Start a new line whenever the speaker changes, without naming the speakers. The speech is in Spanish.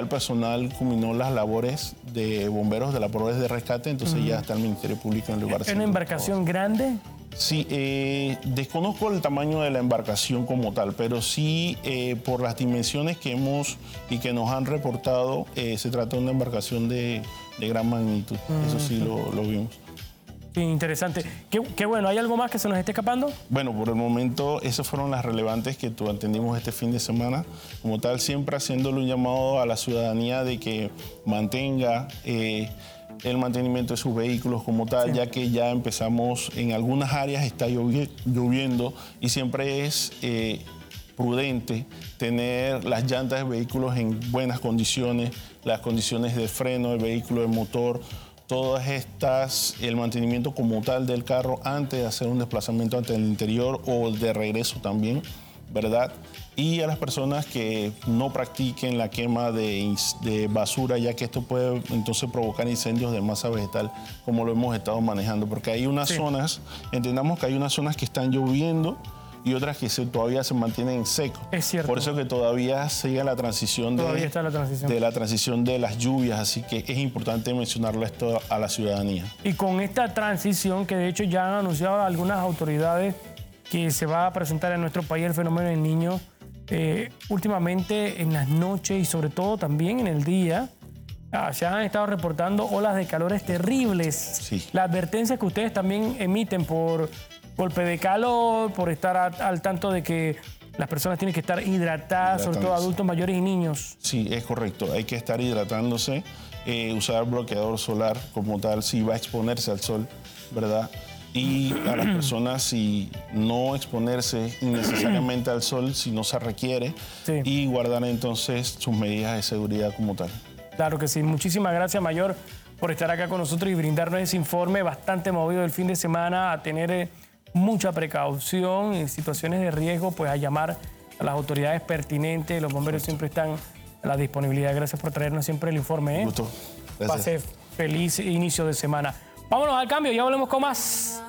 el personal culminó las labores de bomberos de las labores de rescate, entonces ya está el Ministerio Público en el lugar.
¿Es una embarcación grande?
Sí, desconozco el tamaño de la embarcación como tal, pero sí por las dimensiones que hemos y que nos han reportado, se trata de una embarcación de gran magnitud. Eso sí lo vimos.
Sí, interesante. Qué bueno. ¿Hay algo más que se nos esté escapando?
Bueno, por el momento esas fueron las relevantes que atendimos este fin de semana. Como tal, siempre haciéndole un llamado a la ciudadanía de que mantenga el mantenimiento de sus vehículos como tal, ya que ya empezamos, en algunas áreas está lloviendo y siempre es prudente tener las llantas de vehículos en buenas condiciones, las condiciones de freno del vehículo, de motor, todas estas, el mantenimiento como tal del carro antes de hacer un desplazamiento ante el interior o de regreso también, ¿verdad? Y a las personas que no practiquen la quema de basura, ya que esto puede entonces provocar incendios de masa vegetal, como lo hemos estado manejando, porque hay unas zonas, entendamos que hay unas zonas que están lloviendo y otras que todavía se mantienen secos.
Es cierto.
Por eso que todavía sigue la transición de la transición de las lluvias, así que es importante mencionarlo esto a la ciudadanía.
Y con esta transición, que de hecho ya han anunciado algunas autoridades que se va a presentar en nuestro país el fenómeno del Niño, últimamente en las noches y sobre todo también en el día, se han estado reportando olas de calores terribles.
Sí.
La advertencia que ustedes también emiten por golpe de calor, por estar al tanto de que las personas tienen que estar hidratadas, sobre todo adultos mayores y niños.
Sí, es correcto. Hay que estar hidratándose, usar bloqueador solar como tal, si va a exponerse al sol, ¿verdad? Y a las personas, si no exponerse innecesariamente al sol, si no se requiere, y guardar entonces sus medidas de seguridad como tal.
Claro que sí. Muchísimas gracias, Mayor, por estar acá con nosotros y brindarnos ese informe bastante movido del fin de semana, a tener mucha precaución en situaciones de riesgo, pues a llamar a las autoridades pertinentes. Los bomberos siempre están a la disponibilidad. Gracias por traernos siempre el informe.
Un gusto. Gracias.
Pase feliz inicio de semana. Vámonos al cambio, ya volvemos con más.